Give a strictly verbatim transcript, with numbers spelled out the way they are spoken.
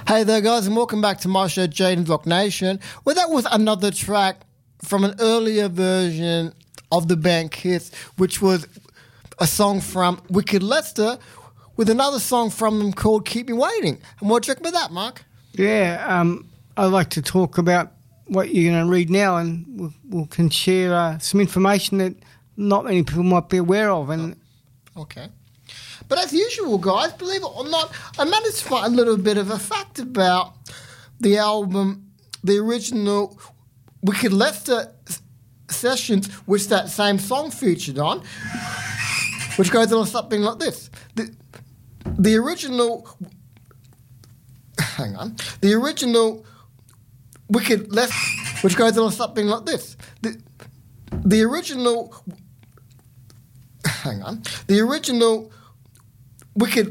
Hey there, guys, and welcome back to my show, Jaden's Rock Nation. Well, that was another track from an earlier version of the band Kiss, which was a song from Wicked Lester with another song from them called Keep Me Waiting. And what do you reckon about that, Mark? Yeah, um, I'd like to talk about what you're going to read now, and we we'll can share uh, some information that not many people might be aware of. And Okay. But as usual, guys, believe it or not, I managed to find a little bit of a fact about the album, the original Wicked Lester sessions, which that same song featured on, which goes on something like this. The, the original, hang on, the original Wicked Lester, which goes on something like this. The, the original, hang on, the original Wicked